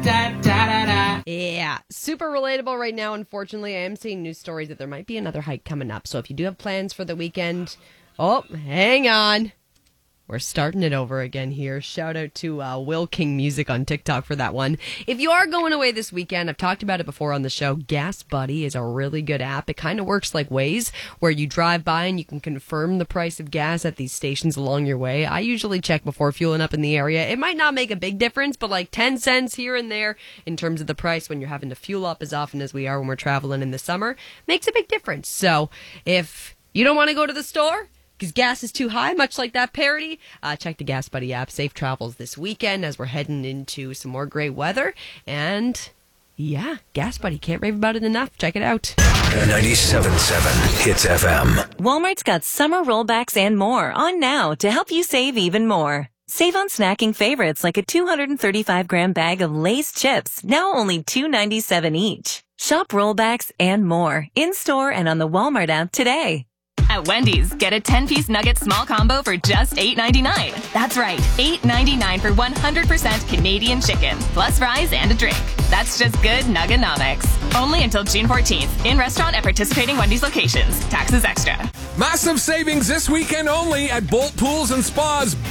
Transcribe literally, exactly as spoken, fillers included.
Da, da, da, da. Yeah, super relatable right now. Unfortunately, I am seeing news stories that there might be another hike coming up. So if you do have plans for the weekend, oh, hang on. We're starting it over again here. Shout out to uh, Will King Music on TikTok for that one. If you are going away this weekend, I've talked about it before on the show. Gas Buddy is a really good app. It kind of works like Waze, where you drive by and you can confirm the price of gas at these stations along your way. I usually check before fueling up in the area. It might not make a big difference, but like ten cents here and there in terms of the price when you're having to fuel up as often as we are when we're traveling in the summer makes a big difference. So if you don't want to go to the store because gas is too high, much like that parody, Uh, check the Gas Buddy app. Safe travels this weekend as we're heading into some more great weather. And yeah, Gas Buddy, can't rave about it enough. Check it out. ninety-seven point seven Hits F M. Walmart's got summer rollbacks and more on now to help you save even more. Save on snacking favorites like a two hundred thirty-five gram bag of Lay's chips, now only two ninety-seven each. Shop rollbacks and more in-store and on the Walmart app today. At Wendy's, get a ten-piece nugget small combo for just eight ninety-nine. That's right, eight ninety-nine for one hundred percent Canadian chicken, plus fries and a drink. That's just good nuggenomics. Only until June fourteenth. In restaurant at participating Wendy's locations. Taxes extra. Massive savings this weekend only at Bolt Pools and Spas.